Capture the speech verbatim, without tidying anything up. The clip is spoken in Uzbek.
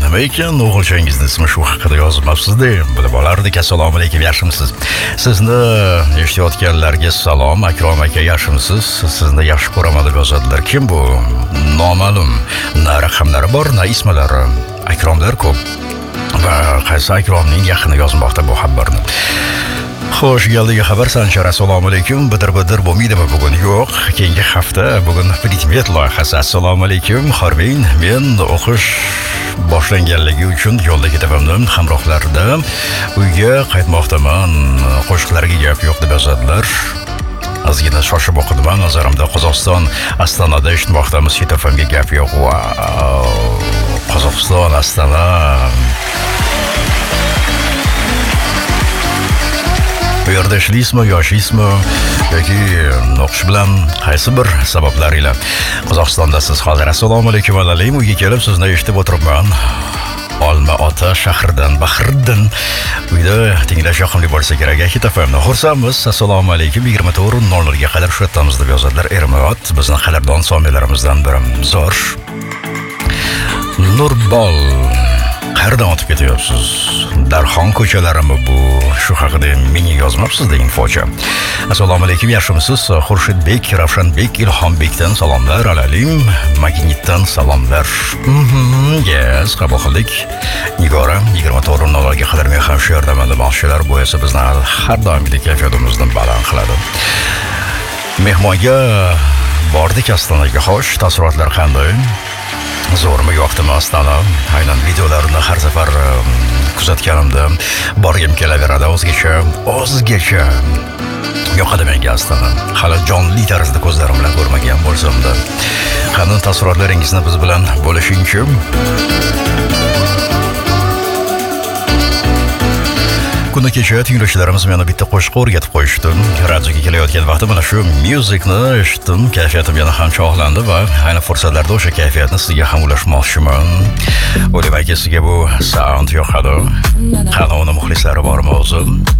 nima ekan o'g'ilchangizni ismi shu haqida yozmabsiz-da? Bilib olardik. Assalomu alaykum, yaxshimisiz? Sizni eshitayotganlarga salom. Akrom aka, yaxshimisiz? Sizni yaxshi ko'raman deb yozadilar. Kim bu? Noma'lum. Na raqamlari bor, na ismlari. Akromlar ko'p. Va qaysi Akromning yaqini yozmoqda bu xabarni. Xo'sh, geldiga xabar Sanchar. Assalomu alaykum. Bidir-bidir bo'lmaydimi bugun? Yo'q, keyingi hafta. Bugun predmet loyihasi. Assalomu alaykum. Xorbin, men o'qish boshlanganligi uchun yo'lda ketaman. Hamrohlarda uyga qaytmoqdaman. Qo'shiqlarga gap yo'q deb yozadilar. Ozgina shoshib o'qidim. Nazarimda Qozog'iston Ostonada eshitmoqdamiz. Hit F M ga gap yo'q. Wow. Qozog'iston Ostona. Bu yerda ishlaysizmi, yoshaysizmi yoki o'qish bilan qaysi bir sabablar ila Qozog'istondasiz hozir? Assalomu alaykum alaykum. Uyga kelib sizni eshitib o'tiribman. Olma-ota shahridan, Bahriddin. Uyda tinglash yoqimli bo'lsa kerak. Hit F M ni xursandmiz. Assalomu alaykum. yigirma to'rt nol nol ga qadar shu yeramiz deb yozadilar. Ermiyot bizning qadrdon somiyalarimizdan biri. Zo'r. Nurbol. Qayerdan o'tib ketyapsiz? Darxon ko'chalarimi bu? Shu haqida menga yozmabsiz-da infocha. Assalomu alaykum, yaxshimisiz? Xurshidbek, Ravshanbek, Ilhombekdan salomlar. Alalim, Magnitdan salomlar. Mhm, yes, qabul qildik. Nigora yigirma to'rt nol nol ga qadar men ham shu yerdaman demoqchilar. Bu esa bizni har doimgidek kayfiyatimizni baland qiladi. Mehmonga bordik Ostonaga. Xo'sh, taassurotlar qanday? Zo'rmi, yoqdimi Ostona? Aynan videolarini har safar kuzatganimda borgim kelaveradi. O'zgacha, o'zgacha yoqadi menga Ostona. Hali jonli tarzda ko'zlarim bilan ko'rmagan bo'lsam-da. Qani taassurotlaringizni biz bilan bo'lishing-chi? Kuni kecha tinglovchilarimiz meni bitta qo'shiq o'rgatib qo'yishdi. Radioga kelayotgan vaqtda mana shu musicni eshitdim. Kayfiyatim yana ham chog'landi va ayni fursatlarda o'sha kayfiyatni sizga ham ulashmoqchiman. O'ylaymanki, sizga bu sound yoqadi. Qani uni muxlislari bormi o'zi?